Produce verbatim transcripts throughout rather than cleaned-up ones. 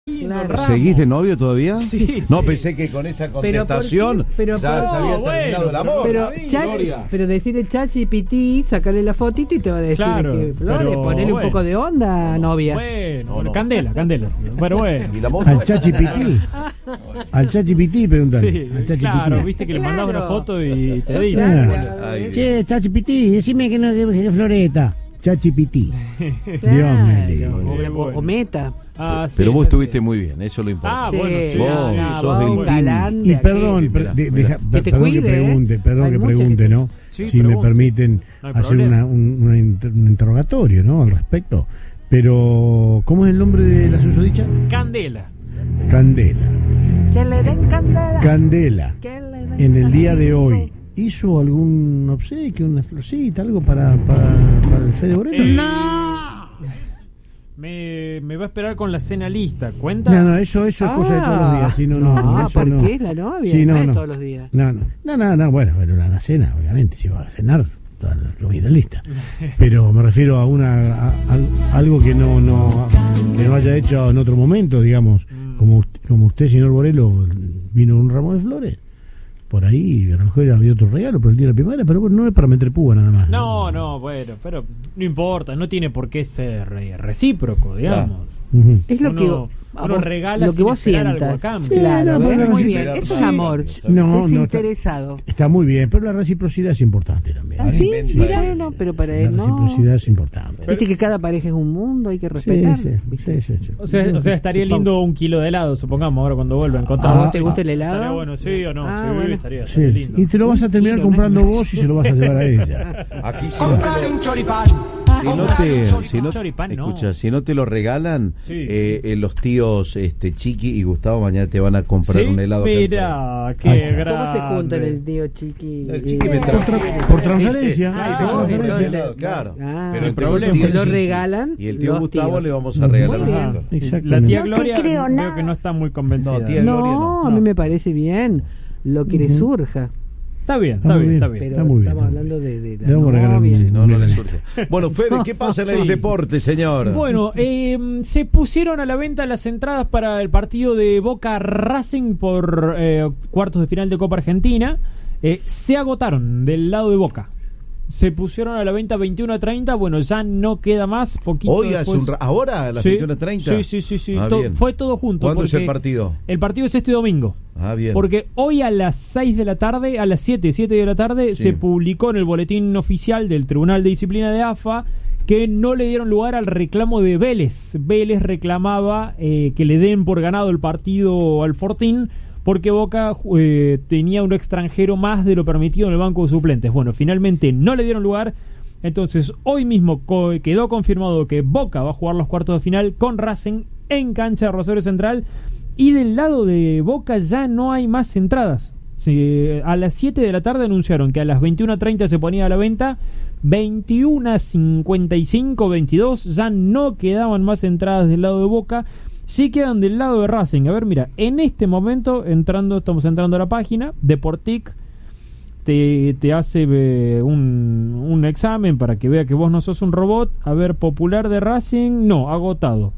Claro. ¿Seguís de novio todavía? Sí, no, sí. pensé que con esa contestación pero ya por- se había no, terminado bueno, el amor. pero, David, Chachi, Gloria. pero decirle Chachi Pití, sacarle la fotito y te va a decir Claro, que Flores, pero ponele un bueno. poco de onda, novia. Bueno, No, bueno, no. candela, candela. sí. Bueno, bueno. ¿Y la moto? Al Chachi Pití. Al Chachi Pití, preguntan. Sí, Al Chachi claro, Pití. viste que le Claro. mandás una foto y te dice. Claro. Ay, Che, Chachi Pití, decime que no, que, que Floreta. Chachi Pití. Claro. Dios me libre. O- Qué o, bueno. o meta. Ah, sí, Pero vos sí, estuviste sí. muy bien, eso es lo importante. Ah, Sí, bueno, sí. Vos no, no, sos vos del un team. galán de Y aquí. perdón, per- Mira, de- mira. deja- Que te perdón cuide, que pregunte, ¿eh? perdón Hay que mucha pregunte, gente. ¿no? Sí, si me pregunte. permiten No hay hacer problema. una, un, una inter- un interrogatorio, ¿no? Al respecto. Pero, ¿cómo es el nombre de la susodicha? Candela. Candela. Que le den candela. Candela. Que le den En el día de candela. hoy, ¿hizo algún obsequio, una florcita, algo para, para, para el Fede Moreno? Eh, Me, me va a esperar con la cena lista. ¿Cuenta? No, no, eso, eso es cosa de todos los días. Sí, no, no, Ah, eso ¿por no. qué es la novia? Sí, no, No es no. todos los días. No, no, no, no, no, bueno, pero una, una cena, obviamente, si va a cenar, toda la comida lista. Pero me refiero a una a, a- algo que no, no que no haya hecho en otro momento, digamos, Mm. como usted, como usted, señor Borelo, vino un ramo de flores. Por ahí, a lo mejor había otro regalo por el día de la primavera, pero bueno, no es para meter púa nada más. No, no, bueno, pero no importa, no tiene por qué ser eh, recíproco, digamos. Ujú. Es lo Uno- que, uno a vos- regala lo que sin vos esperar algo sientas. a cambio. Sí, Claro, no, ¿ves? pero Muy sí, bien. pero Eso es sí. amor. No, no, Desinteresado. Está muy bien, pero la reciprocidad es importante también. ¿Ah, sí? Alimenta Mira, eso. no, pero para La él no. reciprocidad es importante. Viste que cada pareja es un mundo, hay que Sí, respetar. sí, ¿viste? sí, sí, sí. O sea, o sea, estaría Sí, lindo un kilo de helado, supongamos, ahora cuando vuelvan. ¿A vos te gusta el Estaría helado? bueno, sí o no. Ah, sí, bueno. estaría, Sí, estaría lindo. y te lo vas a terminar Kilo, comprando ¿no? vos y se lo vas a llevar a ella. Aquí si no te lo, choripán. si no te, si no- Choripán, no. escucha, si no te lo regalan, Sí. eh, eh, los tíos este Chiqui y Gustavo mañana te van a comprar Sí, un helado. mira, Ahí qué está. grande. ¿Cómo se juntan el tío Chiqui? El y- Chiqui me Eh, trajo. Por tra- por transferencia. Ay, Ah, por transferencia, entonces- claro. Ah, Pero el entre problema- el tío Se lo Chiqui regalan y el tío los Gustavo tíos. le vamos a regalar Muy un bien. helado. Exactamente. La tía No te Gloria creo veo nada. que no está muy convencida. No, tía- Gloria No, no. a mí No. me parece bien lo que le Ujú. surja. Está bien, Está está muy bien, bien. está bien. Pero Está muy bien, estamos está muy hablando de, de la Le vamos a regalar un- novia. Sí, no, no le Bien. surge. Bueno, Fede, ¿qué pasa en el Sí. deporte, señor? Bueno, eh, se pusieron a la venta las entradas para el partido de Boca Racing por eh, cuartos de final de Copa Argentina. Eh, se agotaron del lado de Boca. Se pusieron a la venta veintiuno a treinta. Bueno, ya no queda más. Poquito Hoy hace después. un ra- ahora a las Sí, veintiuna treinta. Sí, sí, sí. sí. Ah, To- bien. fue todo junto. ¿Cuándo es el porque partido? El partido es este domingo. Ah, bien. Porque hoy a las seis de la tarde, a las siete, siete de la tarde, Sí. se publicó en el boletín oficial del Tribunal de Disciplina de A F A que no le dieron lugar al reclamo de Vélez. Vélez reclamaba eh, que le den por ganado el partido al Fortín porque Boca eh, tenía un extranjero más de lo permitido en el banco de suplentes. Bueno, finalmente no le dieron lugar. Entonces, hoy mismo co- quedó confirmado que Boca va a jugar los cuartos de final con Racing en cancha de Rosario Central. Y del lado de Boca ya no hay más entradas. Se- a las siete de la tarde anunciaron que a las veintiuna treinta se ponía a la venta. veintiuna cincuenta y cinco, veintidós ya no quedaban más entradas del lado de Boca. Sí quedan del lado de Racing. A ver, mira, en este momento entrando, estamos entrando a la página Deportic. Te, te hace eh, un, un examen para que vea que vos no sos un robot. A ver, popular de Racing, no, agotado.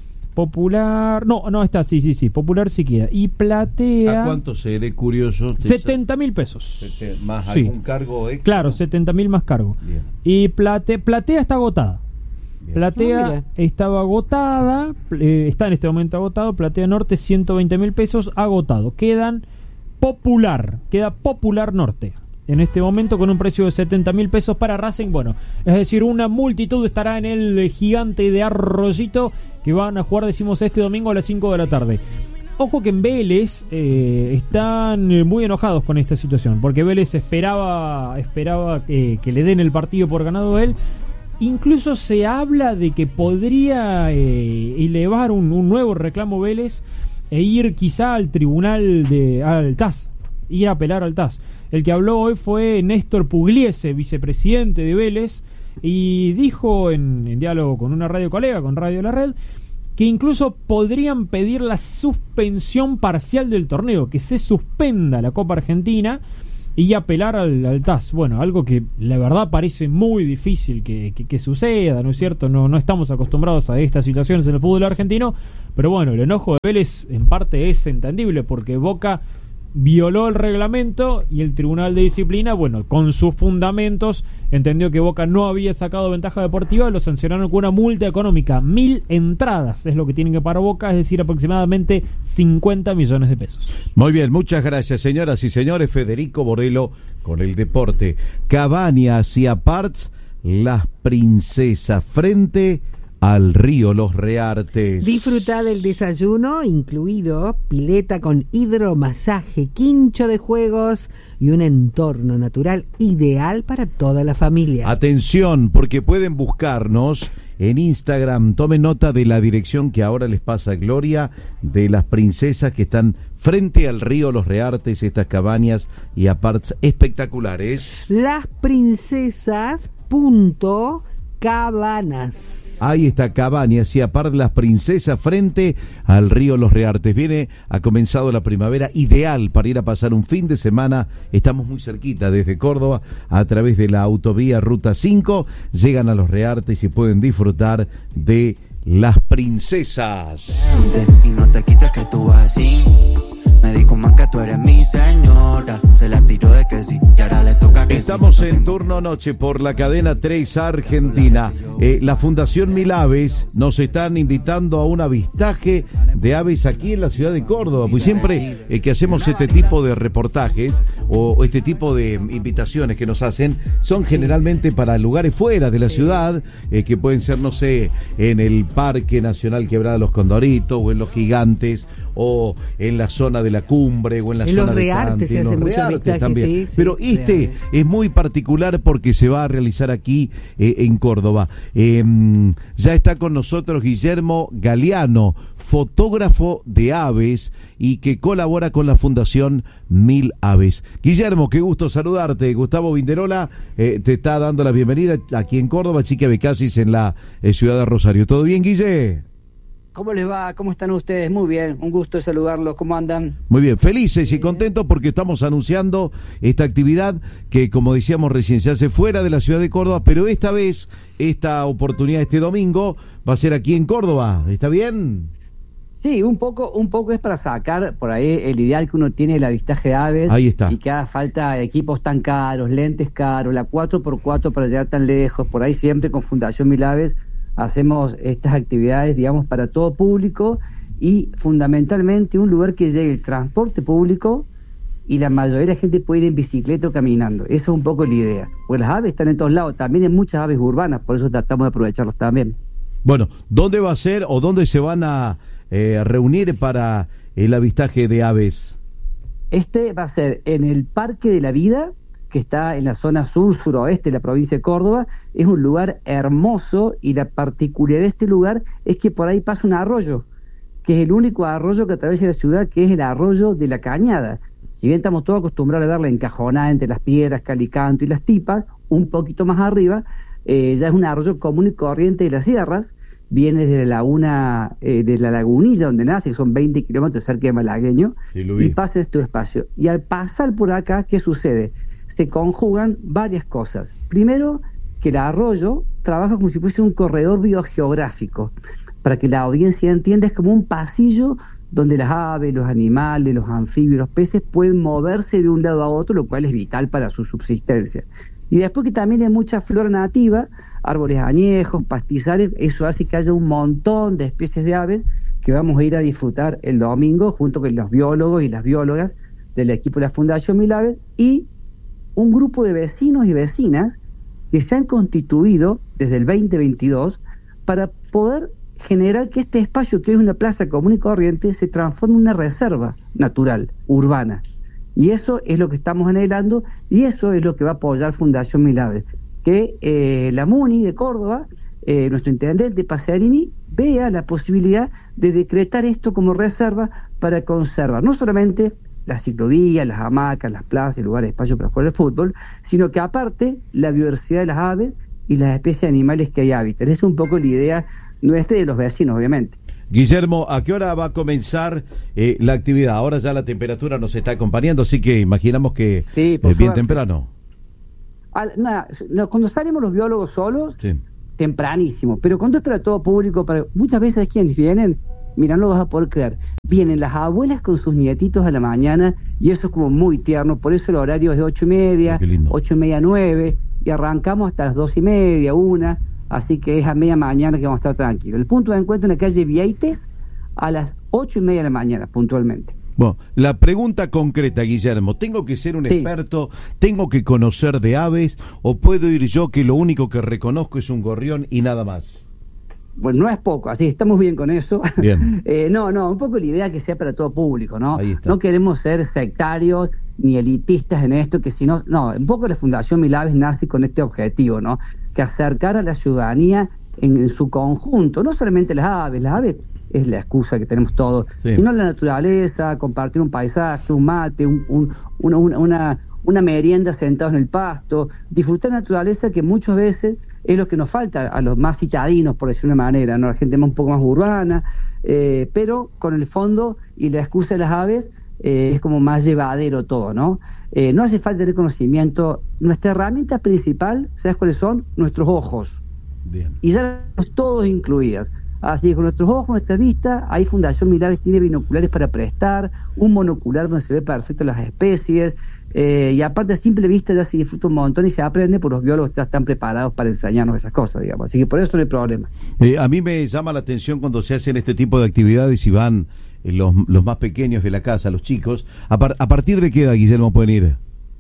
Popular, no, no está, sí, sí, sí, popular sí queda. Y platea, ¿A cuánto seré curioso? Te setenta mil pesos. Sete- ¿Más Sí. algún cargo extra? Claro, setenta mil más cargo. Bien. Y plate, platea está agotada. Bien. Platea Ah, mira. estaba agotada, eh, está en este momento agotado. Platea Norte, ciento veinte mil pesos, agotado. Quedan Popular, queda Popular Norte. En este momento con un precio de setenta mil pesos para Racing. Bueno, es decir, una multitud estará en el gigante de Arroyito que van a jugar, decimos, este domingo a las cinco de la tarde. Ojo que en Vélez eh, están eh, muy enojados con esta situación, porque Vélez esperaba, esperaba eh, que le den el partido por ganado a él. Incluso se habla de que podría eh, elevar un, un nuevo reclamo Vélez e ir quizá al tribunal de al T A S, ir a apelar al T A S. El que habló hoy fue Néstor Pugliese, vicepresidente de Vélez, y dijo en, en diálogo con una radio colega, con Radio La Red, que incluso podrían pedir la suspensión parcial del torneo, que se suspenda la Copa Argentina y apelar al, al T A S. Bueno, algo que la verdad parece muy difícil que, que, que suceda, ¿no es cierto? No, no estamos acostumbrados a estas situaciones en el fútbol argentino, pero bueno, el enojo de Vélez en parte es entendible porque Boca violó el reglamento y el Tribunal de Disciplina, bueno, con sus fundamentos, entendió que Boca no había sacado ventaja deportiva y lo sancionaron con una multa económica. Mil entradas es lo que tienen que pagar Boca, es decir, aproximadamente cincuenta millones de pesos. Muy bien, muchas gracias, señoras y señores. Federico Borello con el deporte. Cabañas y Aparts, Las Princesas, frente al río Los Reartes. Disfruta del desayuno, incluido pileta con hidromasaje, quincho de juegos y un entorno natural ideal para toda la familia. Atención, porque pueden buscarnos en Instagram. Tomen nota de la dirección que ahora les pasa Gloria, de Las Princesas, que están frente al río Los Reartes, estas cabañas y aparts espectaculares. Las Princesas punto Cabanas. Ahí está, Cabañas y aparte Las Princesas frente al río Los Reartes. Viene, ha comenzado la primavera, ideal para ir a pasar un fin de semana. Estamos muy cerquita desde Córdoba, a través de la autovía Ruta cinco. Llegan a Los Reartes y pueden disfrutar de Las Princesas. Y no te quites que tú vas así. Me dijo man que tú eres mi señora. Se la tiró de que sí, y ahora le toca que Estamos sí. en turno noche por la cadena tres Argentina. Eh, la Fundación Mil Aves nos están invitando a un avistaje de aves aquí en la ciudad de Córdoba. Pues siempre eh, que hacemos este tipo de reportajes o, o este tipo de invitaciones que nos hacen, son generalmente para lugares fuera de la ciudad, eh, que pueden ser, no sé, en el Parque Nacional Quebrada de los Condoritos, o en Los Gigantes, o en la zona de la Cumbre, o en la En zona los de Reartes Cante, se en hace los mucho Reartes avistaje, también. sí, sí, Pero este Reartes. es muy particular porque se va a realizar aquí eh, en Córdoba. Eh, ya está con nosotros Guillermo Galeano, fotógrafo de aves y que colabora con la Fundación Mil Aves. Guillermo, qué gusto saludarte. Gustavo Vinderola eh, te está dando la bienvenida aquí en Córdoba, Chiqui Becasis en la eh, ciudad de Rosario. ¿Todo bien, Guille? ¿Cómo les va? ¿Cómo están ustedes? Muy bien, un gusto de saludarlos. ¿Cómo andan? Muy bien, felices y contentos porque estamos anunciando esta actividad que, como decíamos recién, se hace fuera de la ciudad de Córdoba, pero esta vez, esta oportunidad este domingo va a ser aquí en Córdoba. ¿Está bien? Sí, un poco, un poco es para sacar por ahí el ideal que uno tiene del avistaje de aves. Ahí está. Y que haga falta equipos tan caros, lentes caros, la cuatro por cuatro para llegar tan lejos. Por ahí siempre con Fundación Mil Aves hacemos estas actividades, digamos, para todo público y fundamentalmente un lugar que llegue el transporte público y la mayoría de la gente puede ir en bicicleta o caminando. Esa es un poco la idea. Porque las aves están en todos lados, también hay muchas aves urbanas, por eso tratamos de aprovecharlos también. Bueno, ¿dónde va a ser o dónde se van a eh, reunir para el avistaje de aves? Este va a ser en el Parque de la Vida, que está en la zona sur-suroeste de la provincia de Córdoba. Es un lugar hermoso y la particularidad de este lugar es que por ahí pasa un arroyo, que es el único arroyo que atraviesa la ciudad, que es el arroyo de la Cañada. Si bien estamos todos acostumbrados a verla encajonada entre las piedras, Calicanto y las Tipas, un poquito más arriba, eh, ya es un arroyo común y corriente de las sierras, viene de la laguna, eh, de la lagunilla donde nace, que son veinte kilómetros cerca de Malagueño, Sí, lo vi. y pasa este espacio. Y al pasar por acá, ¿qué sucede? Se conjugan varias cosas. Primero, que el arroyo trabaja como si fuese un corredor biogeográfico. Para que la audiencia entienda, es como un pasillo donde las aves, los animales, los anfibios, los peces pueden moverse de un lado a otro, lo cual es vital para su subsistencia. Y después que también hay mucha flora nativa, árboles añejos, pastizales, eso hace que haya un montón de especies de aves que vamos a ir a disfrutar el domingo junto con los biólogos y las biólogas del equipo de la Fundación Mil Aves y un grupo de vecinos y vecinas que se han constituido desde el veinte veintidós para poder generar que este espacio, que es una plaza común y corriente, se transforme en una reserva natural, urbana. Y eso es lo que estamos anhelando y eso es lo que va a apoyar Fundación Mil Aves. Que eh, la MUNI de Córdoba, eh, nuestro intendente Paserini, vea la posibilidad de decretar esto como reserva para conservar no solamente las ciclovías, las hamacas, las plazas, el lugar de espacio para jugar al fútbol, sino que aparte la biodiversidad de las aves y las especies animales que hay hábitat. Esa es un poco la idea nuestra y de los vecinos, obviamente. Guillermo, ¿a qué hora va a comenzar eh, la actividad? Ahora ya la temperatura nos está acompañando, así que imaginamos que Sí, es por bien favor. temprano. Al- nada, no, cuando salimos los biólogos solos, Sí. tempranísimo, pero cuando es para todo público, para muchas veces quienes vienen, mira, no lo vas a poder creer, vienen las abuelas con sus nietitos a la mañana y eso es como muy tierno, por eso el horario es de ocho y media, Oh, qué lindo. ocho y media, nueve, y arrancamos hasta las dos y media, una, así que es a media mañana que vamos a estar tranquilos. El punto de encuentro en la calle Vieites a las ocho y media de la mañana, puntualmente. Bueno, la pregunta concreta, Guillermo, ¿tengo que ser un Sí. experto? ¿Tengo que conocer de aves? ¿O puedo ir yo que lo único que reconozco es un gorrión y nada más? Bueno, no es poco, así que estamos bien con eso. Bien. Eh, no, no, un poco la idea que sea para todo público, ¿no? Ahí está. No queremos ser sectarios ni elitistas en esto, que si no, no, un poco la Fundación Milaves nace con este objetivo, ¿no? Que acercar a la ciudadanía en, en su conjunto, no solamente las aves, las aves es la excusa que tenemos todos, Sí. sino la naturaleza, compartir un paisaje, un mate, un, un, una, una, una, una merienda sentados en el pasto, disfrutar la naturaleza que muchas veces es lo que nos falta a los más citadinos, por decir una manera, ¿no? La gente un poco más urbana, eh, pero con el fondo y la excusa de las aves eh, es como más llevadero todo, ¿no? Eh, no hace falta tener conocimiento. Nuestra herramienta principal, ¿sabes cuáles son? Nuestros ojos. Bien. Y ya tenemos todos incluidas. Así que con nuestros ojos, nuestra vista, ahí Fundación Milaves tiene binoculares para prestar, un monocular donde se ve perfecto las especies, eh, y aparte a simple vista ya se disfruta un montón y se aprende, porque los biólogos ya están preparados para enseñarnos esas cosas, digamos. Así que por eso no hay problema. Eh, a mí me llama la atención cuando se hacen este tipo de actividades y van eh, los, los más pequeños de la casa, los chicos. ¿A, par- a partir de qué edad, Guillermo, pueden ir?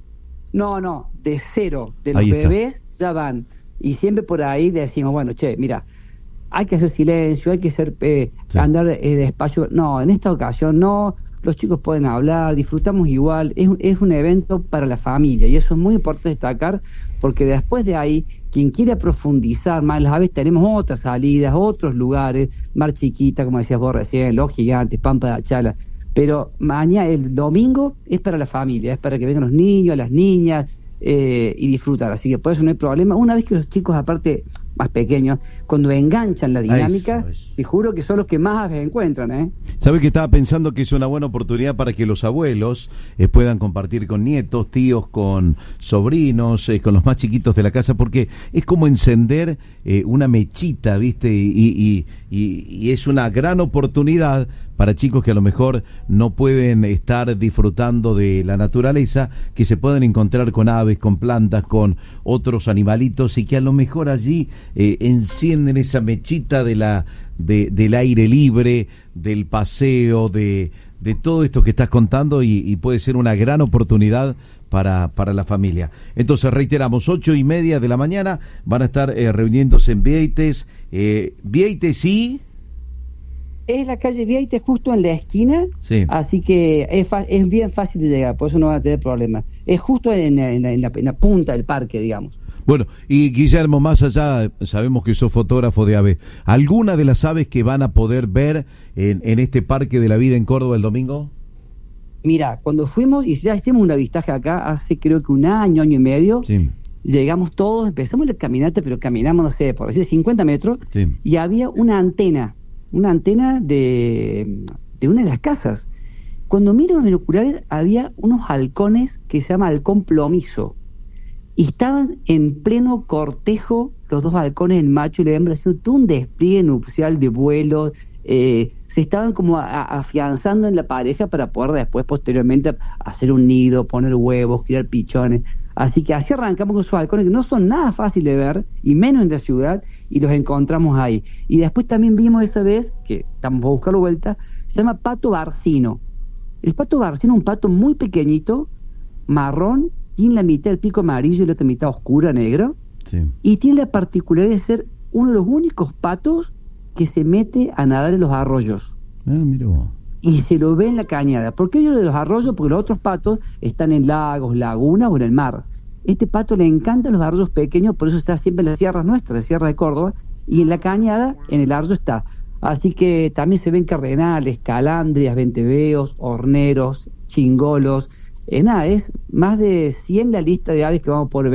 No, no, de cero, de los Ahí está. bebés ya van. Y siempre por ahí decimos, bueno, che, mira, hay que hacer silencio, hay que ser, eh, Sí. andar eh, despacio. No, en esta ocasión no, los chicos pueden hablar, disfrutamos igual, es, un- es un evento para la familia y eso es muy importante destacar, porque después de ahí, quien quiera profundizar más las aves, tenemos otras salidas, otros lugares, Mar Chiquita, como decías vos recién, Los Gigantes, Pampa de Achala, pero mañana, el domingo, es para la familia, es para que vengan los niños, las niñas, eh, y disfrutar, así que por eso no hay problema. Una vez que los chicos, aparte más pequeños, cuando enganchan la dinámica, Eso, eso. te juro que son los que más aves encuentran, ¿eh? ¿Sabe que estaba pensando que es una buena oportunidad para que los abuelos eh, puedan compartir con nietos, tíos, con sobrinos, eh, con los más chiquitos de la casa? Porque es como encender eh, una mechita, ¿viste? Y, y, y, y es una gran oportunidad para chicos que a lo mejor no pueden estar disfrutando de la naturaleza, que se pueden encontrar con aves, con plantas, con otros animalitos y que a lo mejor allí eh, encienden esa mechita de la de, del aire libre, del paseo, de, de todo esto que estás contando y, y puede ser una gran oportunidad para, para la familia. Entonces reiteramos, ocho y media de la mañana van a estar eh, reuniéndose en Vieites, eh, Vieites y... Es la calle Vieites justo en la esquina, Sí. así que es, fa- es bien fácil de llegar, por eso no van a tener problemas. Es justo en, en la, en la- en la punta del parque, digamos. Bueno, y Guillermo, más allá, sabemos que sos fotógrafo de aves, ¿alguna de las aves que van a poder ver en, en este Parque de la Vida en Córdoba el domingo? Mira, cuando fuimos, y ya hicimos un avistaje acá hace creo que un año, año y medio, Sí, llegamos todos, empezamos la caminata, pero caminamos, no sé, por decir cincuenta metros, sí. y había una antena, una antena de, de una de las casas. Cuando miro los binoculares, había unos halcones que se llama halcón plomizo, y estaban en pleno cortejo los dos halcones, el macho y la hembra, haciendo todo un despliegue nupcial de vuelos, eh, se estaban como a- a- afianzando en la pareja para poder después, posteriormente, hacer un nido, poner huevos, criar pichones. Así que así arrancamos con esos halcones que no son nada fáciles de ver, y menos en la ciudad, y los encontramos ahí. Y después también vimos esa vez, que estamos a buscar vuelta, se llama pato barcino. El pato barcino es un pato muy pequeñito, marrón, tiene la mitad del pico amarillo y la otra mitad oscura, negro, Sí. y tiene la particularidad de ser uno de los únicos patos que se mete a nadar en los arroyos. Ah, mira vos. Y se lo ve en la cañada. ¿Por qué digo de los arroyos? Porque los otros patos están en lagos, lagunas o en el mar. Este pato le encantan los arroyos pequeños, por eso está siempre en las sierras nuestras, la sierra de Córdoba, y en la cañada, en el arroyo está. Así que también se ven cardenales, calandrias, venteveos, horneros, chingolos. Eh, nada, es más de cien la lista de aves que vamos a poder ver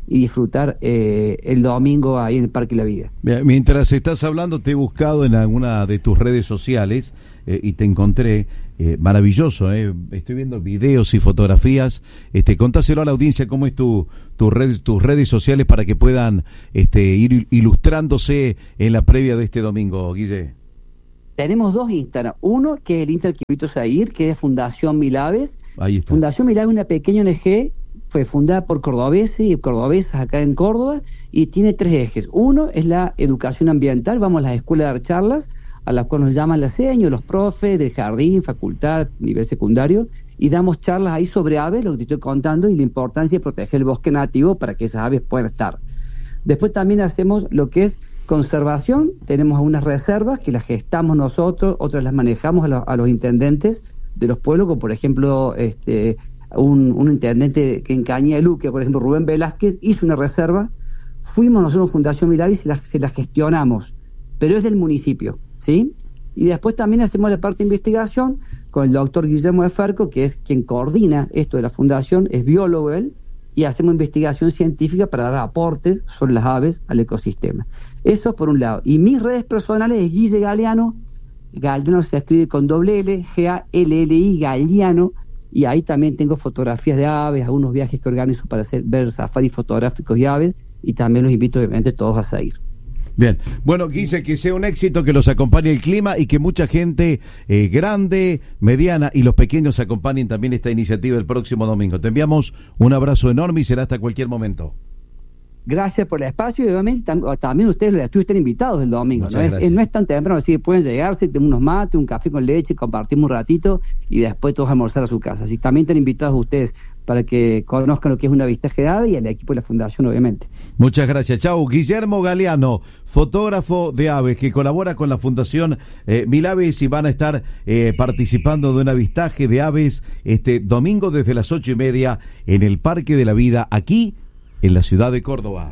y disfrutar eh, el domingo ahí en el Parque La Vida. Mientras estás hablando, te he buscado en alguna de tus redes sociales eh, y te encontré eh, maravilloso. Eh. Estoy viendo videos y fotografías. Este, contáselo a la audiencia cómo es tu, tu red, tus redes sociales para que puedan este, ir ilustrándose en la previa de este domingo, Guille. Tenemos dos Instagram. Uno que es el Instagram que invito a seguir, que es Fundación Milaves. Ahí está. Fundación Milaves es una pequeña O N G. Fue fundada por cordobeses y cordobesas acá en Córdoba y tiene tres ejes. Uno es la educación ambiental, vamos a las escuelas a dar charlas, a las cuales nos llaman las señas, los profes del jardín, facultad, nivel secundario, y damos charlas ahí sobre aves, lo que te estoy contando, y la importancia de proteger el bosque nativo para que esas aves puedan estar. Después también hacemos lo que es conservación, tenemos unas reservas que las gestamos nosotros, otras las manejamos a, lo, a los intendentes de los pueblos, como por ejemplo... este Un, un intendente que en Caña de Luque, por ejemplo, Rubén Velázquez, hizo una reserva, fuimos nosotros Fundación Milaves y se la, se la gestionamos, pero es del municipio, ¿sí? Y después también hacemos la parte de investigación con el doctor Guillermo de Ferco, que es quien coordina esto de la fundación, es biólogo él, y hacemos investigación científica para dar aportes sobre las aves al ecosistema. Eso por un lado. Y mis redes personales es Guille Galeano, Galeano se escribe con doble L, G A L L I, Galeano, y ahí también tengo fotografías de aves, algunos viajes que organizo para hacer, ver safaris fotográficos y aves, y también los invito obviamente todos a seguir. Bien, bueno, Guille, que sea un éxito, que los acompañe el clima y que mucha gente eh, grande, mediana y los pequeños acompañen también esta iniciativa el próximo domingo. Te enviamos un abrazo enorme y será hasta cualquier momento. Gracias por el espacio y obviamente tam también ustedes los estudios están invitados el domingo, ¿no? Es, no es tan temprano, así que pueden llegarse, tenemos unos mates, un café con leche, compartimos un ratito y después todos a almorzar a su casa. Así que también están invitados ustedes para que conozcan lo que es un avistaje de ave y al equipo de la fundación, obviamente. Muchas gracias. Chau. Guillermo Galeano, fotógrafo de aves que colabora con la Fundación eh, Milaves y van a estar eh, participando de un avistaje de aves este domingo desde las ocho y media en el Parque de la Vida, aquí en la ciudad de Córdoba.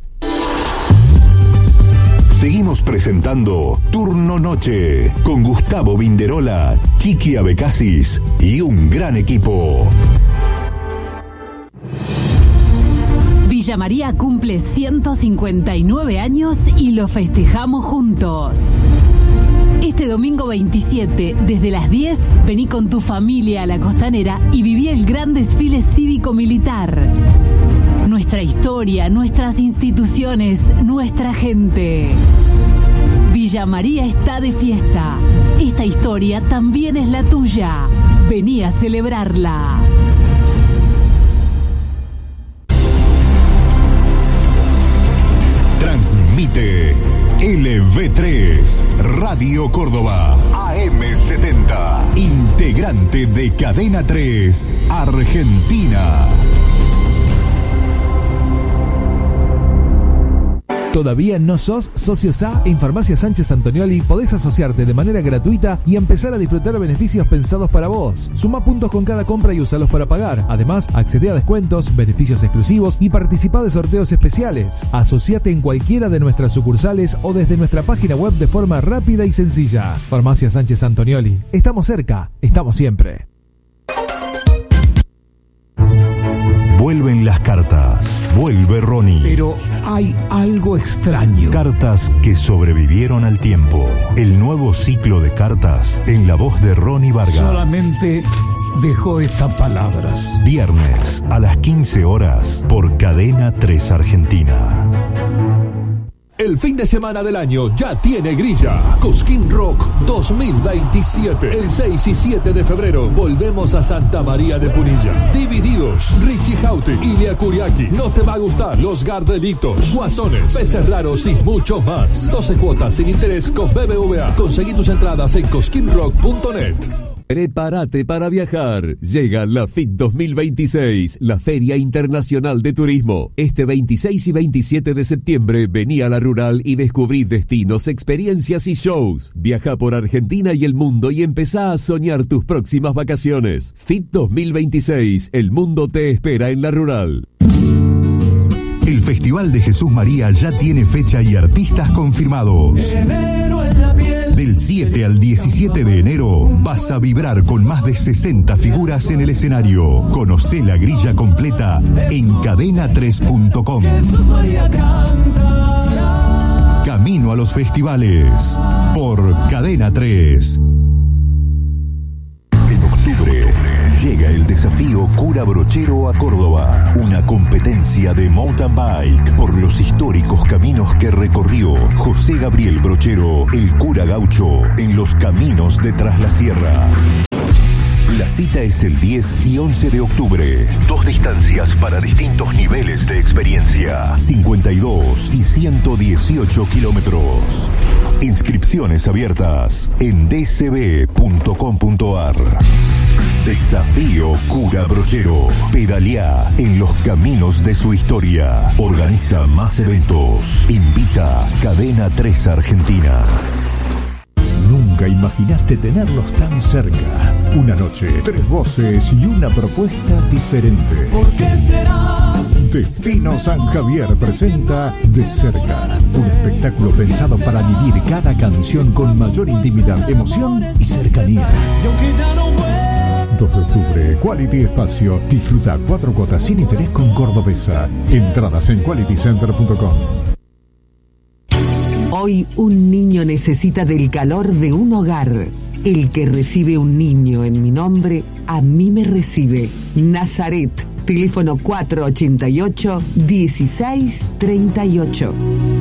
Seguimos presentando Turno Noche con Gustavo Vinderola, Chiqui Abecasis y un gran equipo. Villa María cumple ciento cincuenta y nueve años y lo festejamos juntos. Este domingo veintisiete, desde las diez, vení con tu familia a la Costanera y viví el gran desfile cívico-militar. Nuestra historia, nuestras instituciones, nuestra gente. Villa María está de fiesta. Esta historia también es la tuya. Vení a celebrarla. Transmite L V tres, Radio Córdoba, A M setenta, integrante de Cadena tres, Argentina. ¿Todavía no sos socio S A? En Farmacia Sánchez Antonioli podés asociarte de manera gratuita y empezar a disfrutar beneficios pensados para vos. Suma puntos con cada compra y usalos para pagar. Además, accede a descuentos, beneficios exclusivos y participa de sorteos especiales. Asociate en cualquiera de nuestras sucursales o desde nuestra página web de forma rápida y sencilla. Farmacia Sánchez Antonioli. Estamos cerca, estamos siempre. Vuelven las cartas, vuelve Ronnie. Pero hay algo extraño. Cartas que sobrevivieron al tiempo. El nuevo ciclo de cartas en la voz de Ronnie Vargas. Solamente dejó estas palabras. Viernes a las quince horas por Cadena tres Argentina. El fin de semana del año ya tiene grilla. Cosquín Rock dos mil veintisiete. El seis y siete de febrero volvemos a Santa María de Punilla. Divididos, Richie Houghton, Ilia Kuriaki. No te va a gustar, Los Gardelitos, Guasones, Peces Raros y mucho más. doce cuotas sin interés con B B V A. Conseguí tus entradas en cosquín rock punto net. Prepárate para viajar. Llega la F I T dos mil veintiséis, la Feria Internacional de Turismo. Este veintiséis y veintisiete de septiembre vení a la Rural y descubrí destinos, experiencias y shows. Viaja por Argentina y el mundo y empezá a soñar tus próximas vacaciones. F I T dos mil veintiséis, el mundo te espera en la Rural. El Festival de Jesús María ya tiene fecha y artistas confirmados. Enero en la piel. Del siete al diecisiete de enero vas a vibrar con más de sesenta figuras en el escenario. Conocé la grilla completa en cadena tres punto com. Camino a los festivales por Cadena tres. En octubre llega el desafío Cura Brochero a Córdoba, una competencia de mountain bike por los históricos caminos que recorrió José Gabriel Brochero, el cura gaucho, en los caminos de Tras la Sierra. La cita es el diez y once de octubre. Dos distancias para distintos niveles de experiencia. cincuenta y dos y ciento dieciocho kilómetros. Inscripciones abiertas en d c b punto com punto a r. Desafío Cura Brochero. Pedaleá en los caminos de su historia. Organiza más eventos. Invita Cadena tres Argentina. Nunca imaginaste tenerlos tan cerca. Una noche, tres voces y una propuesta diferente. ¿Por qué será? Destino San Javier presenta De Cerca, un espectáculo pensado para vivir cada canción con mayor intimidad, emoción y cercanía. Y aunque ya no vuelvo. dos de octubre, Quality Espacio. Disfruta cuatro cuotas sin interés con Cordobesa. Entradas en quality center punto com. Hoy un niño necesita del calor de un hogar. El que recibe un niño en mi nombre, a mí me recibe. Nazaret, teléfono cuatro ochenta y ocho, dieciséis treinta y ocho.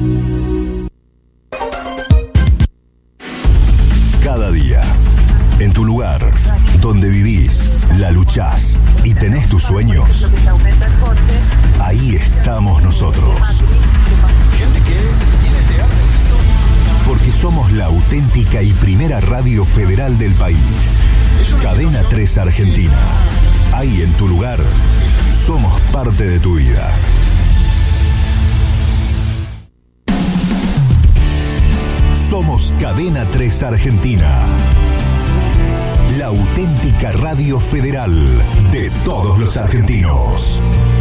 Cada día, en tu lugar, donde vivís, la luchás y tenés tus sueños, ahí estamos nosotros. Porque somos la auténtica y primera radio federal del país. Cadena tres Argentina. Ahí en tu lugar, somos parte de tu vida. Somos Cadena tres Argentina. La auténtica radio federal de todos los argentinos.